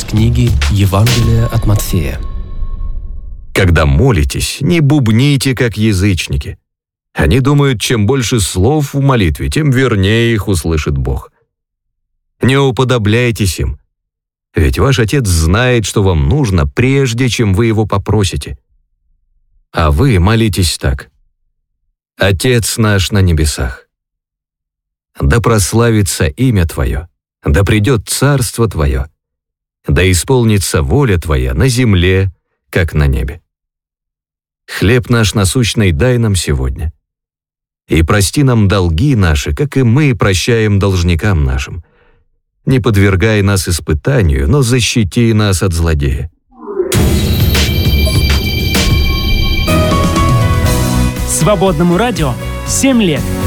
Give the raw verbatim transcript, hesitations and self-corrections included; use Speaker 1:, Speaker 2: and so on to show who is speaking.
Speaker 1: книги Евангелия от Матфея.
Speaker 2: Когда молитесь, не бубните, как язычники. Они думают, чем больше слов в молитве, тем вернее их услышит Бог. Не уподобляйтесь им, ведь ваш Отец знает, что вам нужно, прежде чем вы Его попросите. А вы молитесь так: «Отец наш на небесах, да прославится имя Твое, да придет царство Твое, да исполнится воля Твоя на земле, как на небе. Хлеб наш насущный дай нам сегодня, и прости нам долги наши, как и мы прощаем должникам нашим. Не подвергай нас испытанию, но защити нас от злодея».
Speaker 3: Свободному радио семь лет.